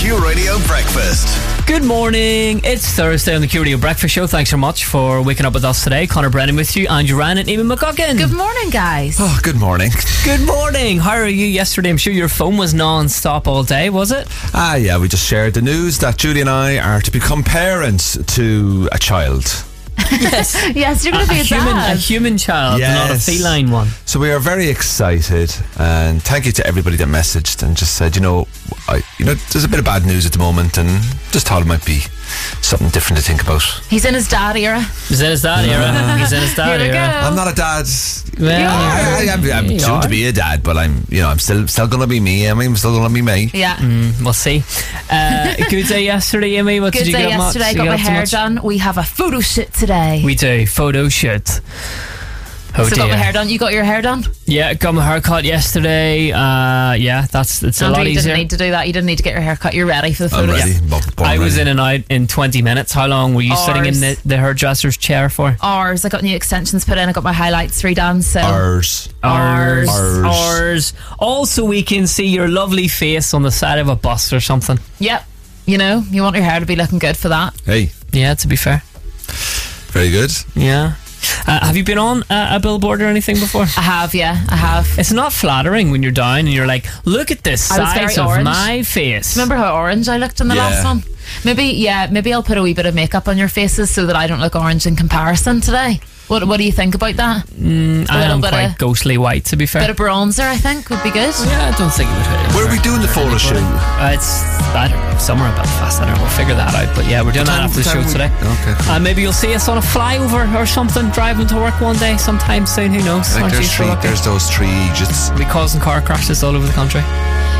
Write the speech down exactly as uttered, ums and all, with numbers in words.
Q Radio Breakfast. Good morning. It's Thursday on the Q Radio Breakfast Show. Thanks so much for waking up with us today. Conor Brennan with you, Andrew Ryan and Eamon McGuckin. Good morning, guys. Oh, good morning. Good morning. How are you yesterday? I'm sure your phone was non-stop all day, was it? Ah, yeah, we just shared the news that Julie and I are to become parents to a child. Yes. Yes, you're going to be a, a human, dad. a human child, Yes. not a feline one. So we are very excited, and thank you to everybody that messaged and just said, you know, I, you know, there's a bit of bad news at the moment, and just thought it might be something different to think about. He's in his dad era. He's in his dad era. He's in his dad Here we era. go. I'm not a dad. Well, I, I, I'm, I'm you soon are. to be a dad, but I'm, you know, I'm still still gonna be me. I mean, I'm still gonna be me. Yeah. Mm, we'll see. Uh, good day yesterday, Amy. What Good did you day get much? yesterday. Did Got you my get up to hair much? done. We have a photo shoot today. We do. Photo shoot. Oh so dear. got my hair done. You got your hair done? Yeah, got my hair cut yesterday. Uh, yeah, that's it's a Andrew, lot you easier. didn't need to do that. You didn't need to get your hair cut. You're ready for the I'm photo ready. shoot. Bo- born I was ready. in and out in twenty minutes. How long were you sitting in Hours. the, the hairdresser's chair for? Hours. I got new extensions put in. I got my highlights redone. So Ours. Hours. Hours. Hours. Also, we can see your lovely face on the side of a bus or something. Yep. You know, you want your hair to be looking good for that. Hey, Yeah, to be fair. very good. Yeah. Uh, have you been on uh, a billboard or anything before? I have, yeah, I have. It's not flattering when you're down and you're like, look at this I was very size of orange. my face. Remember how orange I looked in the Yeah. last one? Maybe, yeah, maybe I'll put a wee bit of makeup on your faces so that I don't look orange in comparison today. What What do you think about that? Mm, I little am bit quite of- ghostly white, to be fair. Bit of bronzer, I think, would be good. Yeah, I don't think it would hurt. Where are we doing the photo shoot? Uh, it's I don't know, somewhere in Belfast. I don't know. We'll figure that out. But yeah, we're doing that after the show we- today. Okay. Uh, maybe you'll see us on a flyover or something, driving to work one day, sometime soon. Who knows? I think Aren't you there's so three. lucky? There's those three Egypts. We'll be causing car crashes all over the country.